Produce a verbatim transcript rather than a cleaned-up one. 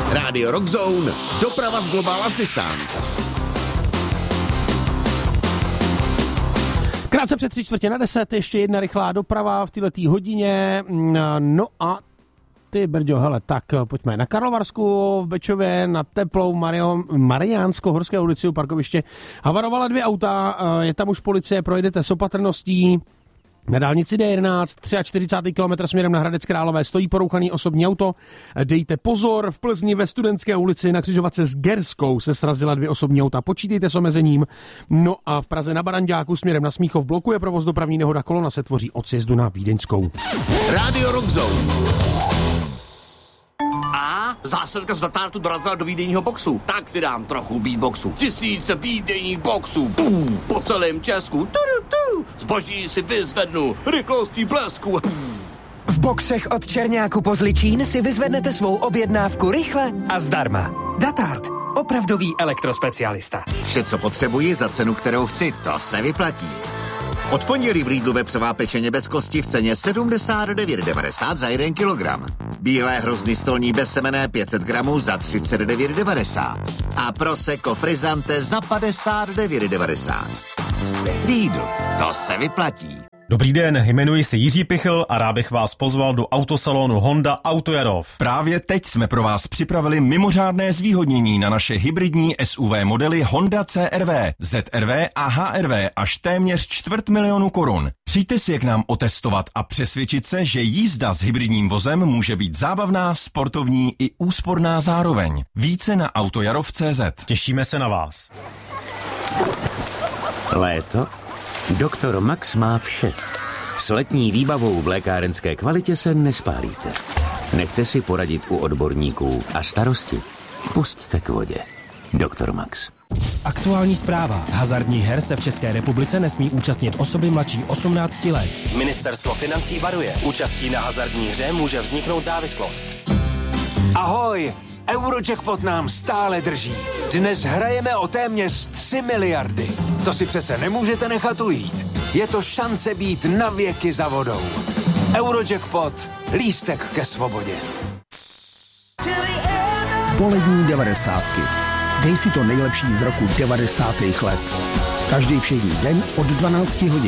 Rádio Rock Zone, doprava z Global Assistance. Krátce před tři čtvrtě na deset, ještě jedna rychlá doprava v této hodině. No a ty, Brďo, hele, tak pojďme na Karlovarsku v Bečově, na Teplou Mariánsko-Horské ulici u parkoviště. Havarovala dvě auta, je tam už policie, projedete s opatrností. Na dálnici D jedenáct, čtyřicátý třetí kilometr směrem na Hradec Králové stojí porouchaný osobní auto. Dejte pozor, v Plzni ve Studentské ulici na křižovatce s Gerskou se srazila dvě osobní auta. Počítejte s omezením. No a v Praze na Baranďáku směrem na Smíchov blokuje provoz dopravní nehoda, kolona se tvoří od sjezdu na Vídeňskou. Rádio Rock Zone. A zásilka z Datártu dorazila do výdejního boxu. Tak si dám trochu beatboxu. Tisíce výdejních boxů. Pum, po celém Česku. Tudu, tu. Zboží si vyzvednu. Rychlostí blesku. Pum. V boxech od Černáku po Zličín si vyzvednete svou objednávku rychle a zdarma. Datart. Opravdový elektrospecialista. Vše, co potřebuji za cenu, kterou chci, to se vyplatí. Od pondělí v Lidlu vepřová pečeně bez kosti v ceně sedmdesát devět devadesát za jeden kilogram. Bílé hrozny stolní bezsemenné pět set gramů za třicet devět devadesát. A Prosecco Frizzante za padesát devět devadesát. Lidl, to se vyplatí. Dobrý den, jmenuji se Jiří Pichl a rád bych vás pozval do autosalonu Honda Auto Jarov. Právě teď jsme pro vás připravili mimořádné zvýhodnění na naše hybridní S U V modely Honda C R V, Z R V a H R V až téměř čtvrt milionu korun. Přijďte si je k nám otestovat a přesvědčit se, že jízda s hybridním vozem může být zábavná, sportovní i úsporná zároveň. Více na autojarov tečka cé zet. Těšíme se na vás. Léto? Doktor Max má vše. S letní výbavou v lékárenské kvalitě se nespálíte. Nechte si poradit u odborníků a starosti pusťte k vodě. Doktor Max. Aktuální zpráva. Hazardních her se v České republice nesmí účastnit osoby mladší osmnácti let. Ministerstvo financí varuje. Účastí na hazardní hře může vzniknout závislost. Ahoj! Eurojackpot nám stále drží. Dnes hrajeme o téměř tři miliardy. To si přece nemůžete nechat ujít. Je to šance být na věky za vodou. Eurojackpot. Lístek ke svobodě. Polední devadesátky. Dej si to nejlepší z roku devadesátých let. Každý všední den od dvanácti hodin.